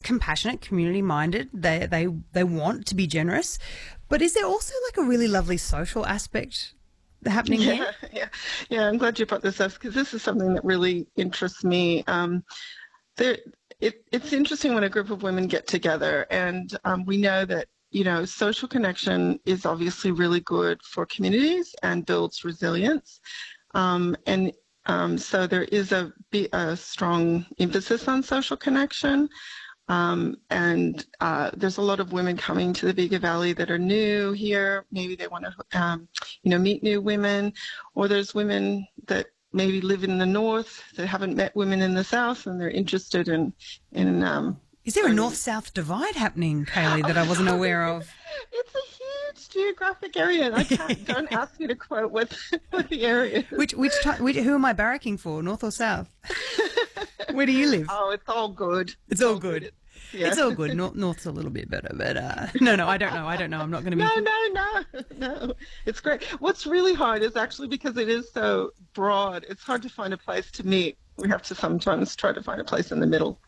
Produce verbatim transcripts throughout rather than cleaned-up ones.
compassionate, community-minded. They they they want to be generous. But is there also like a really lovely social aspect happening yeah, here? Yeah, yeah. I'm glad you brought this up because this is something that really interests me. Um, there, it, it's interesting when a group of women get together, and um, we know that you know social connection is obviously really good for communities and builds resilience. Um, and um, so there is a, a strong emphasis on social connection. Um, and uh, there's a lot of women coming to the Bega Valley that are new here. Maybe they want to, um, you know, meet new women, or there's women that maybe live in the north that haven't met women in the south, and they're interested in. in um, Is there a north-south divide happening, Kaylee, that I wasn't aware of? It's a huge geographic area, and I can't. Don't ask me to quote what, what the area is. Which which, ty- which who am I barracking for, north or south? Where do you live? Oh, it's all good. It's, it's all, all good. good. Yeah. It's all good. North, North's a little bit better, but uh, no, no, I don't know. I don't know. I'm not going to be. No, no, no, no. It's great. What's really hard is actually because it is so broad. It's hard to find a place to meet. We have to sometimes try to find a place in the middle.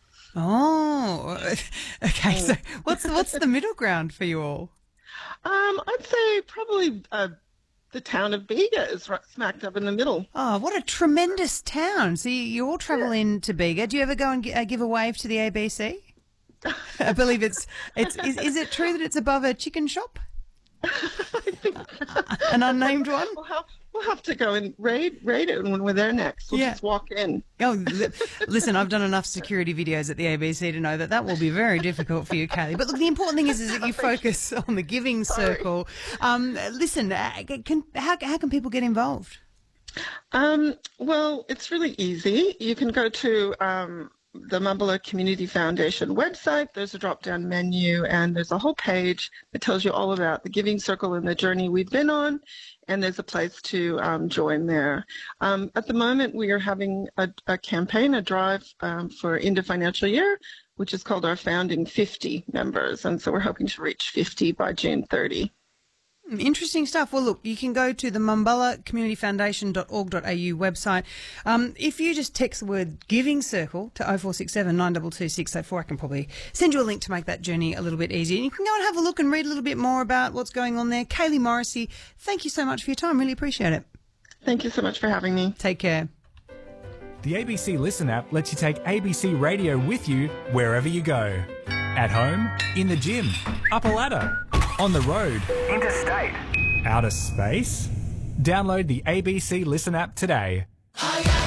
Oh, okay. So what's what's the middle ground for you all? Um, I'd say probably uh, the town of Bega is right smack up in the middle. Oh, what a tremendous town! So you, you all travel yeah. into Bega. Do you ever go and g- uh, give a wave to the A B C? I believe it's it's is, is it true that it's above a chicken shop? I think an unnamed one. We'll have, we'll have to go and raid raid it when we're there next. We'll yeah. just walk in. Oh, listen, I've done enough security videos at the A B C to know that that will be very difficult for you, Kaylee. But look, the important thing is, is that you focus on the giving circle. Um, listen, can how how can people get involved? Um, well, it's really easy. You can go to um, the Mumbaluk Community Foundation website. There's a drop-down menu, and there's a whole page that tells you all about the Giving Circle and the journey we've been on, and there's a place to um, join there. Um, at the moment, we are having a, a campaign, a drive um, for end of financial year, which is called our Founding fifty members, and so we're hoping to reach fifty by June thirtieth. Interesting stuff. Well, look, you can go to the Mumbaluk Community Foundation dot org dot a u website. Um, if you just text the word Giving Circle to oh four six seven, nine two two, six oh four, I can probably send you a link to make that journey a little bit easier. And you can go and have a look and read a little bit more about what's going on there. Kaylee Morrissey, thank you so much for your time. Really appreciate it. Thank you so much for having me. Take care. The A B C Listen app lets you take A B C Radio with you wherever you go. At home, in the gym, up a ladder, on the road, interstate, outer space. Download the A B C Listen app today.